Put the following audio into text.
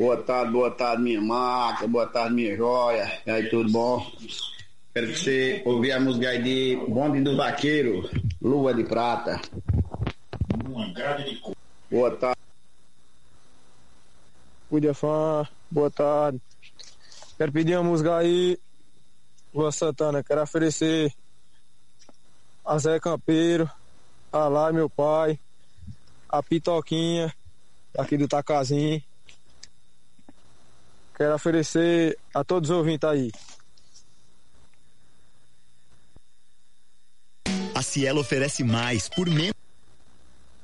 boa tarde, minha mata, boa tarde, minha joia. E aí, tudo bom? Quero que você ouvir a música aí de Bonde do Vaqueiro, Lua de Prata. Uma grade de cor. Boa tarde. Cuida fã, boa tarde. Quero pedir uma música aí, Lua Santana. Quero oferecer a Zé Campeiro, a Lai, meu pai, a Pitoquinha, aqui do Tacazinho. Quero oferecer a todos os ouvintes aí. A Cielo oferece mais por menos.